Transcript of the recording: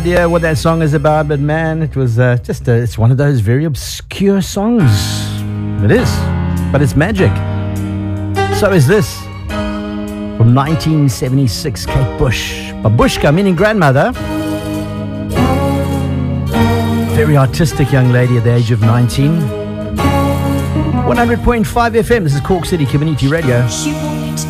idea what that song is about, but man, it was it's one of those very obscure songs. It is, but it's magic. So is this from 1976, Kate Bush. Babushka, meaning grandmother. Very artistic young lady at the age of 19. 100.5 FM, this is Cork City Community Radio.